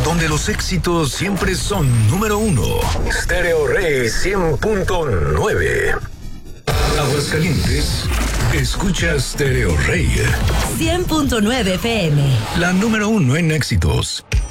donde los éxitos siempre son número uno. Stereo Rey 100.9. Aguascalientes, escucha Stereo Rey 100.9 FM. La número uno en éxitos.